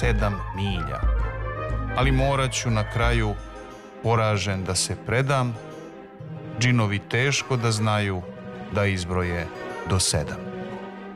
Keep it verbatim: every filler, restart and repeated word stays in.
sedam milja. Ali morat ću na kraju, poražen, da se predam. Džinovi teško da znaju da izbroje do sedam.